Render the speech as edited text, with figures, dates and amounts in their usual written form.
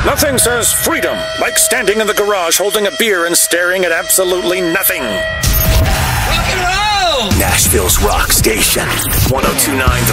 Nothing says freedom like standing in the garage holding a beer and staring at absolutely nothing. Rock and roll! Nashville's rock station. 1029